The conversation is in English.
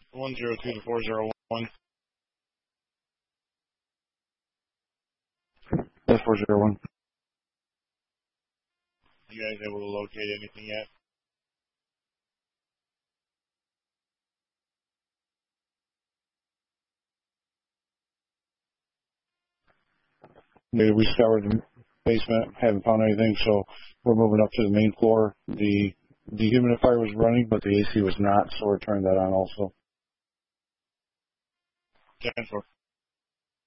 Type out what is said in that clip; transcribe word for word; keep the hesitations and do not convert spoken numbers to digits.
one zero two to four zero one. That's four zero one. You guys able to locate anything yet? We scoured the basement, haven't found anything, so we're moving up to the main floor. The dehumidifier was running, but the A C was not, so we're turning that on also. ten four.